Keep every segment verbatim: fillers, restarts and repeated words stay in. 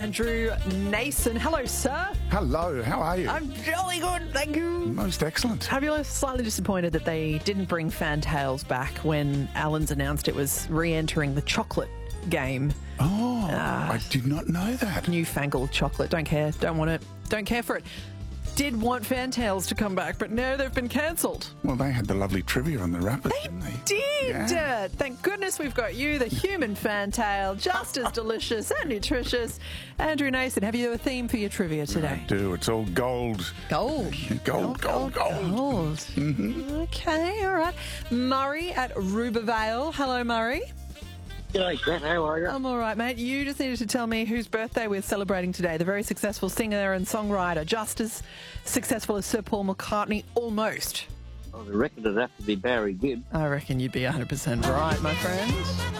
Andrew Nason. Hello, sir. Hello, how are you? I'm jolly good, thank you. Most excellent. Have you slightly disappointed that they didn't bring Fantails back when Alan's announced it was re-entering the chocolate game? Oh, uh, I did not know that. Newfangled chocolate. Don't care. Don't want it. Don't care for it. Did want Fantails to come back, but no, they've been cancelled. Well, they had the lovely trivia on the Rapid, they didn't they? did. Yeah. Thank goodness we've got you, the human Fantail, just as delicious and nutritious. Andrew Nason, have you a theme for your trivia today? I do. It's all gold. Gold. Gold, gold, gold. Gold. Mm-hmm. Okay, all right. Murray at Rubervale. Hello, Murray. G'day, Kat. How are you? I'm all right, mate. You just needed to tell me whose birthday we're celebrating today. The very successful singer and songwriter, just as successful as Sir Paul McCartney, almost. I reckon it'd have to be Barry Gibb. I reckon you'd be one hundred percent right, my friend.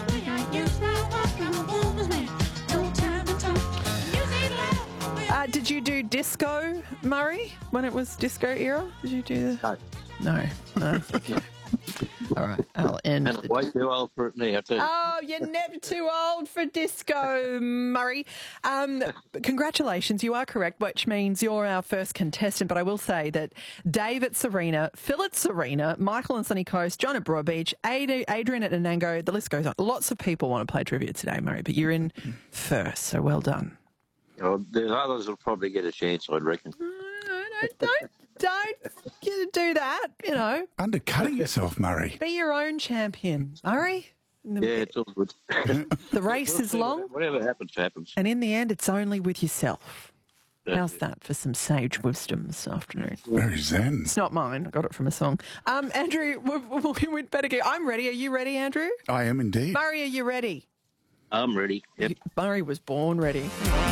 Uh, did you do disco, Murray, when it was disco era? Did you do the... No. No. No. Okay. All right, I'll end. And I'm way too old for it now, too. Oh, you're never too old for disco, Murray. Um, congratulations, you are correct, which means you're our first contestant. But I will say that Dave at Serena, Phil at Serena, Michael on Sunny Coast, John at Broadbeach, Ad- Adrian at Anango, the list goes on. Lots of people want to play trivia today, Murray, but you're in first, so well done. Oh, the others will probably get a chance, I'd reckon. Don't, don't, don't do that, you know. Undercutting yourself, Murray. Be your own champion, Murray. Yeah, it's all good. The race is long. Whatever happens, happens. And in the end, it's only with yourself. How's that for some sage wisdom this afternoon? Very zen. It's not mine. I got it from a song. Um, Andrew, we, we'd better go. I'm ready. Are you ready, Andrew? I am indeed. Murray, are you ready? I'm ready. Yep. Murray was born ready.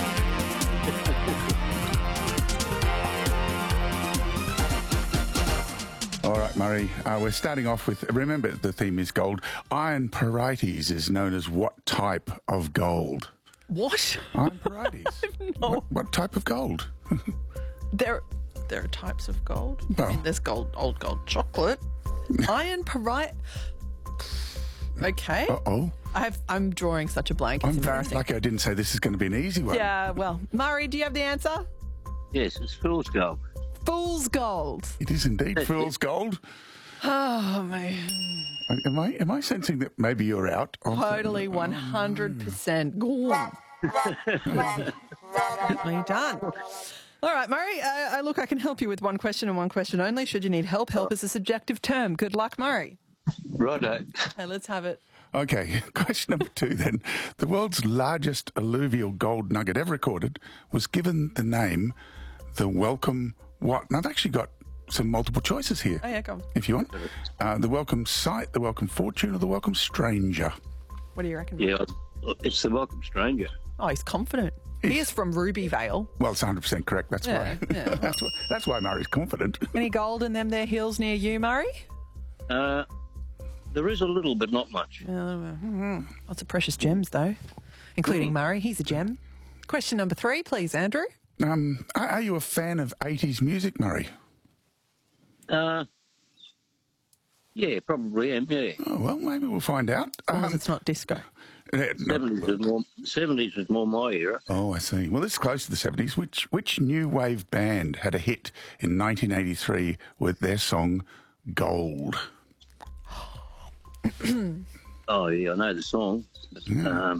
All right, Murray, uh, we're starting off with, remember the theme is gold. Iron parites is known as what type of gold? What? Iron parites. No. What, what type of gold? There, there are types of gold. Well. I mean, there's gold, old gold chocolate. Iron parite. Okay. Uh-oh. I have, I'm drawing such a blank. It's I'm very embarrassing. lucky I didn't say this is going to be an easy one. Yeah, well, Murray, do you have the answer? Yes, it's fool's gold. Fool's gold. It is indeed fool's gold. Oh, man. Am I am I sensing that maybe you're out? of the- Totally one hundred percent gone. Definitely done. All right, Murray, uh, uh, look, I can help you with one question and one question only. Should you need help, help is a subjective term. Good luck, Murray. Righto. Okay, let's have it. Okay, question number two then. The world's largest alluvial gold nugget ever recorded was given the name the Welcome what? And I've actually got some multiple choices here. Oh, yeah, go on. If you want. Uh, the Welcome Sight, the Welcome Fortune, or the Welcome Stranger? What do you reckon? Yeah, it's the Welcome Stranger. Oh, he's confident. He is from Rubyvale. Well, it's one hundred percent correct. That's Yeah, why. yeah. that's why. That's why Murray's confident. Any gold in them there hills near you, Murray? Uh, there is a little, but not much. Uh, mm-hmm. Lots of precious gems, though, including Murray. He's a gem. Question number three, please, Andrew. Um, are, are you a fan of eighties music, Murray? Uh, yeah, probably am, yeah. Oh, well, maybe we'll find out. As long as Um, it's not disco. uh, no- seventies was more, seventies was more my era. Oh, I see. Well, this is close to the seventies. Which which new wave band had a hit in nineteen eighty-three with their song Gold? Oh, yeah, I know the song. But, um,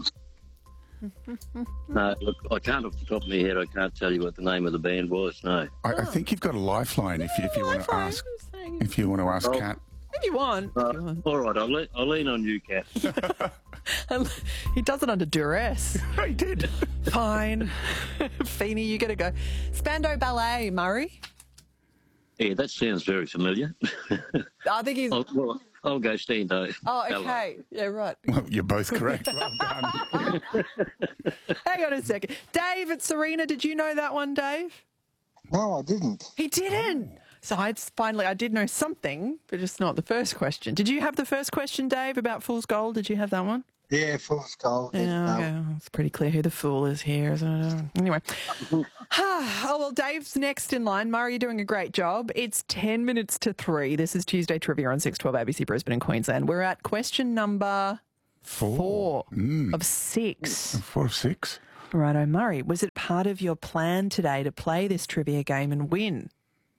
no, look, I can't off the top of my head, I can't tell you what the name of the band was, no. I, I think you've got a lifeline if you, if you want to Lifeline, ask. I'm saying. If you want to ask Oh. Kat. If you want. Uh, If you want. all right, I'll, le- I'll lean on you, Kat. He does it under duress. I did. Fine. Feeney, you got to go. Spandau Ballet, Murray. Yeah, that sounds very familiar. I think he's... I'll, well, I'll go Stendo. Oh, okay. Yeah, right. Well, you're both correct. Well done. Hang on a second. Dave at Serena, did you know that one, Dave? No, I didn't. He didn't. So I finally, I did know something, but just not the first question. Did you have the first question, Dave, about Fool's Gold? Did you have that one? Yeah, fool's gold. Yeah, Um, okay. It's pretty clear who the fool is here. So, anyway. Oh, well, Dave's next in line. Murray, you're doing a great job. It's ten minutes to three. This is Tuesday Trivia on six twelve A B C Brisbane and Queensland. We're at question number Four. four Mm. of six. Four of six. Righto, Murray. Was it part of your plan today to play this trivia game and win?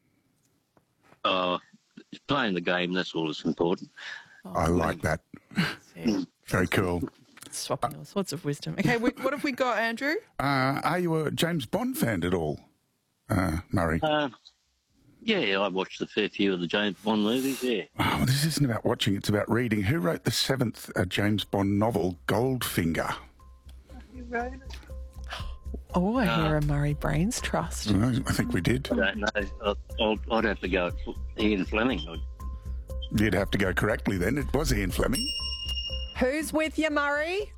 Oh, playing the game, that's all that's important. I like that. Very cool. Swapping all sorts of wisdom. Okay, we, what have we got, Andrew? Uh, are you a James Bond fan at all, uh, Murray? Uh, yeah, I watched a fair few of the James Bond movies, yeah. Oh, well, this isn't about watching, it's about reading. Who wrote the seventh uh, James Bond novel, Goldfinger? Oh, I hear a Murray Brains Trust. Uh, I think we did. I don't know. I'll, I'll, I'd have to go Ian Fleming. You'd have to go correctly then. It was Ian Fleming. Who's with you, Murray?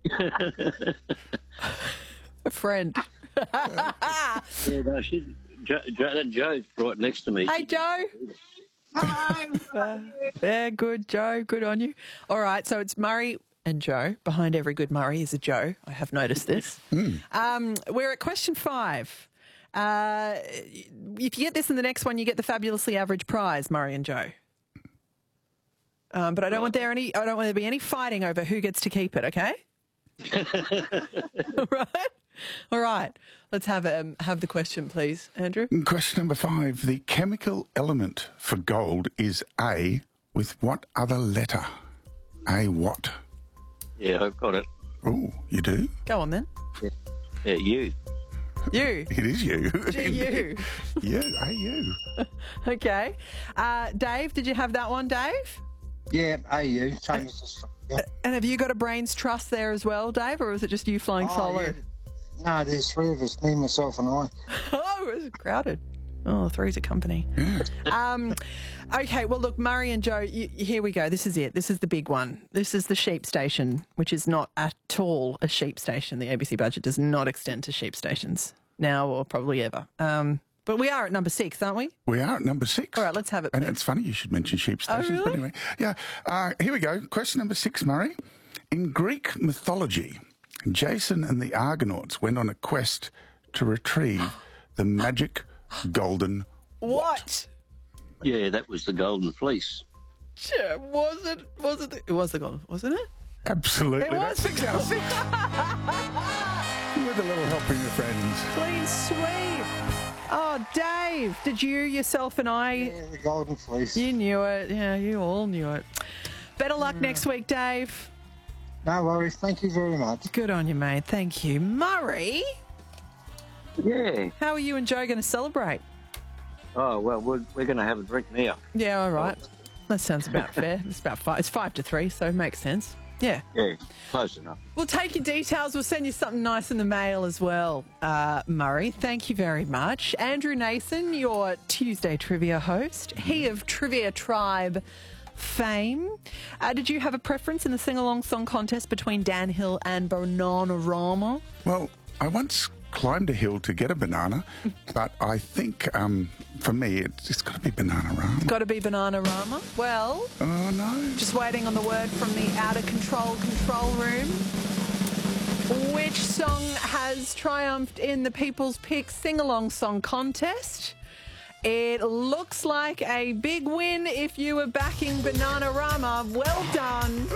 A friend. Yeah, no, she's, jo, jo, that Joe's right next to me. Hey, Joe. Uh, yeah, good, Joe. Good on you. All right, so it's Murray and Joe. Behind every good Murray is a Joe. I have noticed this. Mm. Um, we're at question five. Uh, if you get this in the next one, you get the fabulously average prize, Murray and Joe. Um, but I don't want there any. I don't want there to be any fighting over who gets to keep it. Okay. All right. All right. Let's have um, have the question, please, Andrew. Question number five. The chemical element for gold is A with what other letter? A what? Yeah, I've got it. Oh, you do? Go on then. Yeah, you. You. It is you. G U. You. A you. Okay. Uh, Dave, did you have that one, Dave? Yeah, A U, same as this. Yeah. And have you got a brains trust there as well, Dave, or is it just you flying Oh, solo? yeah. No, there's three of us, me, myself and I. Oh, it's crowded. Oh, three's a company. Yeah. Um, okay, well, look, Murray and Joe, y- here we go. This is it. This is the big one. This is the sheep station, which is not at all a sheep station. The A B C budget does not extend to sheep stations now or probably ever. Um, but we are at number six, aren't we? We are at number six. All right, let's have it. And then. it's funny you should mention sheep stations. really? But anyway, yeah. Uh, here we go. Question number six, Murray. In Greek mythology, Jason and the Argonauts went on a quest to retrieve the magic golden. What? Yeah, that was the Golden Fleece. Yeah, was it? Was it? The, it was the goal, wasn't it? Absolutely. It was That's six out of six. With a little help from your friends. Clean sweep. Oh, Dave, did you, yourself and I, Yeah, the Golden Fleece. you knew it. Yeah, you all knew it. Better luck next week, Dave. No worries. Thank you very much. Good on you, mate. Thank you. Murray, Yeah. how are you and Joe going to celebrate? Oh, well, we're, we're going to have a drink now. Yeah, all right. That sounds about fair. It's about five. It's five to three, so it makes sense. Yeah. Yeah, close enough. We'll take your details. We'll send you something nice in the mail as well, uh, Murray. Thank you very much. Andrew Nason, your Tuesday trivia host. He of Trivia Tribe fame. Uh, did you have a preference in the sing-along song contest between Dan Hill and Bananarama? Well, I once climbed a hill to get a banana, but I think um, for me it's, it's got to be Bananarama. Got to be Bananarama. Well, Oh no! just waiting on the word from the out of control control room. Which song has triumphed in the People's Pick sing-along song contest? It looks like a big win if you were backing Bananarama. Well done.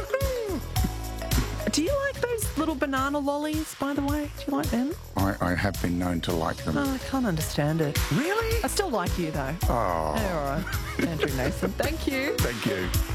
Do you like those little banana lollies, by the way? Do you like them? I, I have been known to like them. Oh, I can't understand it. Really? I still like you, though. Oh, Yeah, all right. Andrew Nason, thank you. thank you.